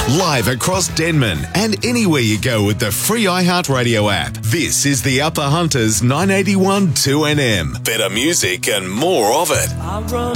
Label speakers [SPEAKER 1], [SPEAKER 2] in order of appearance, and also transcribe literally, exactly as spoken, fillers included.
[SPEAKER 1] Live across Denman and anywhere you go with the free iHeartRadio app. This is the Upper Hunters nine eighty-one two N M. Better music and more of it.
[SPEAKER 2] I run